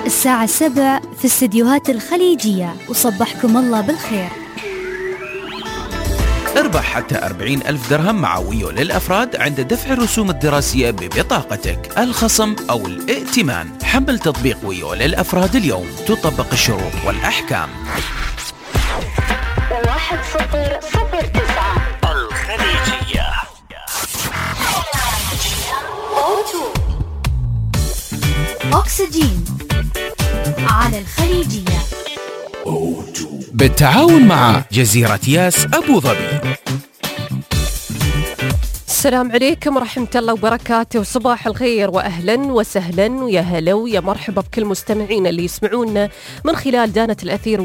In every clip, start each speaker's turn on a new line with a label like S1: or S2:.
S1: الساعة 7 في استديوهات الخليجية، وصبحكم الله بالخير.
S2: اربح حتى 40,000 درهم مع ويو للأفراد عند دفع الرسوم الدراسية ببطاقتك، الخصم أو الائتمان. حمل تطبيق ويو للأفراد اليوم، تطبق الشروط والأحكام.
S3: 1009 الخليجية.
S1: أكسجين على الخليجية
S2: بالتعاون مع جزيرة ياس أبو ظبي.
S4: السلام عليكم ورحمة الله وبركاته، وصباح الخير وأهلا وسهلا ويا هلا ويا مرحبا بكل مستمعين اللي يسمعونا من خلال دانة الأثير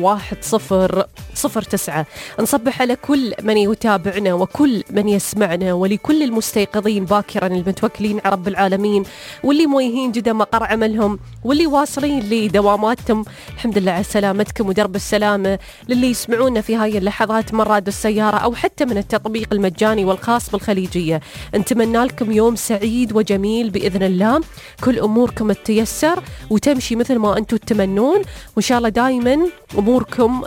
S4: 1009. نصبح على كل من يتابعنا وكل من يسمعنا، ولكل المستيقظين باكرا المتوكلين على رب العالمين، واللي مويهين جدا مقر عملهم، واللي واصلين لدواماتهم. الحمد لله على سلامتكم ودرب السلامة. للي يسمعونا في هاي اللحظات من راديو السيارة أو حتى من التطبيق المجاني والخاص بالخليجية، نتمنى لكم يوم سعيد وجميل بإذن الله، كل أموركم تتيسر وتمشي مثل ما أنتم تتمنون، وإن شاء الله دائما أموركم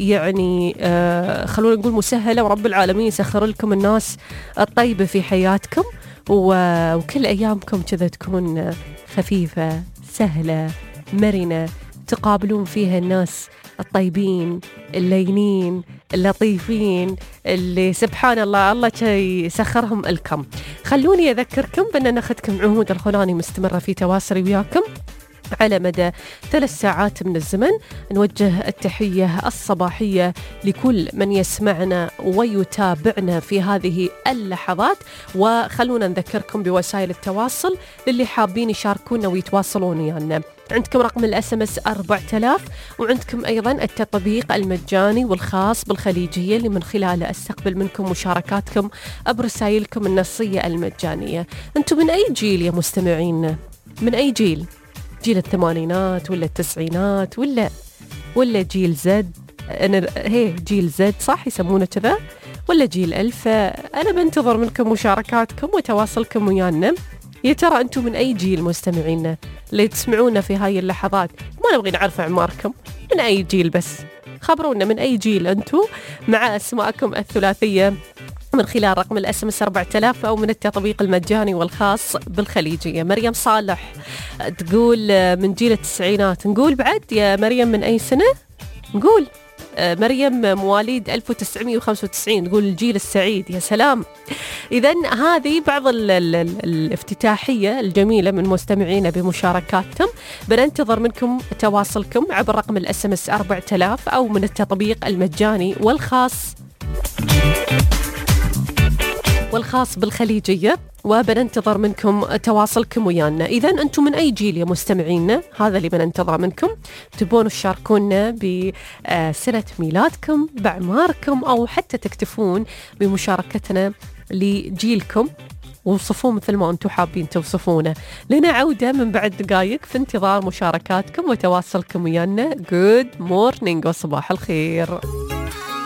S4: خلونا نقول مسهلة، ورب العالمين يسخر لكم الناس الطيبة في حياتكم، وكل أيامكم كذا تكون خفيفة سهلة مرنة، تقابلون فيها الناس الطيبين اللينين اللطيفين اللي سبحان الله يسخرهم لكم. خلوني أذكركم بأننا ناخذكم عهود الخلاني مستمرة في تواصلي وياكم على مدى 3 ساعات من الزمن. نوجه التحية الصباحية لكل من يسمعنا ويتابعنا في هذه اللحظات، وخلونا نذكركم بوسائل التواصل للي حابين يشاركونا ويتواصلون ويانا. عندكم رقم الSMS 4000، وعندكم أيضا التطبيق المجاني والخاص بالخليجية اللي من خلاله أستقبل منكم مشاركاتكم برسائلكم النصية المجانية. أنتم من أي جيل يا مستمعين؟ من أي جيل؟ جيل الثمانينات ولا التسعينات ولا جيل زد؟ جيل زد صح يسمونه كذا، ولا جيل ألف؟ أنا بنتظر منكم مشاركاتكم وتواصلكم ويانا. يا ترى أنتم من أي جيل مستمعينا اللي تسمعونا في هاي اللحظات؟ ما نبغي نعرف أعماركم، من أي جيل بس خبرونا من أي جيل أنتم، مع أسماءكم الثلاثية من خلال رقم الSMS 4000 أو من التطبيق المجاني والخاص بالخليجية. مريم صالح تقول من جيل التسعينات. نقول بعد يا مريم من أي سنة؟ نقول مريم مواليد 1995، تقول الجيل السعيد. يا سلام. إذن هذه بعض الافتتاحية الجميلة من مستمعينا بمشاركاتهم. بننتظر منكم تواصلكم عبر رقم الSMS 4000 أو من التطبيق المجاني والخاص بالخليجية، وبننتظر منكم تواصلكم ويانا. إذن أنتم من أي جيل يا مستمعينا؟ هذا اللي بننتظر منكم. تبون تشاركونا بسنة ميلادكم، بأعماركم، أو حتى تكتفون بمشاركتنا لجيلكم ووصفوه مثل ما أنتم حابين توصفونه. لنا عودة من بعد دقائق، في انتظار مشاركاتكم وتواصلكم ويانا. Good morning وصباح الخير.